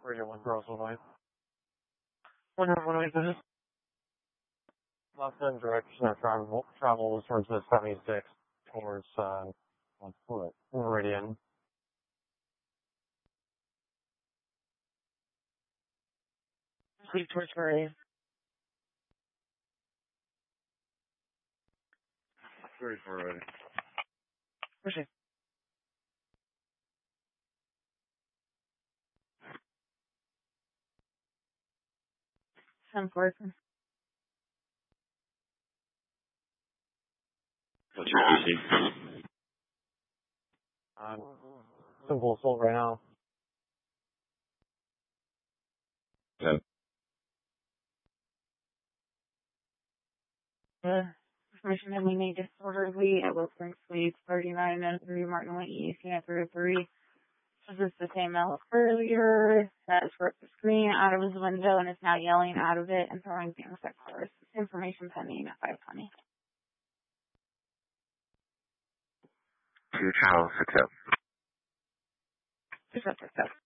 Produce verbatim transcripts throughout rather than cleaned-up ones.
Radio one Girls Illinois. One Illinois, this is left end direction of travel, travel is towards the seventy-six, towards, uh, what's it, Meridian. Leave towards Meridian. thirty-four ready. Pushing. ten four. What's your P C? Um, simple assault right now. Yeah. The information that we need disorderly at Wilson Suite, thirty-nine and three Martin Way East, unit three oh three. This is the same as earlier. That is broke the screen out of his window and is now yelling out of it and throwing things at cars. Information pending at five twenty. Two channel six up. Just up, up.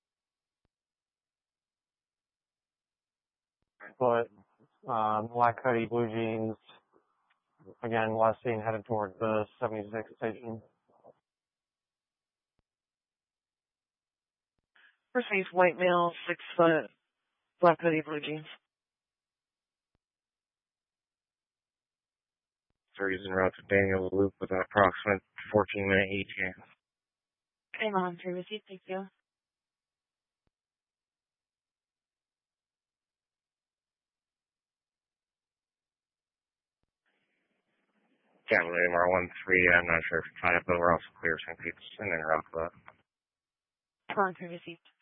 But, um, black hoodie, blue jeans. Again, last seen headed towards the seventy-six station. Received white male, six foot, black hoodie, blue jeans. Threes en route to Daniel Loop with an approximate fourteen minute E T A. Hang on, Tracy, thank you. Can't really M R one three, I'm not sure if it's tied up, but we're also clear Saint Pete's and then route that. Come on, Tracy.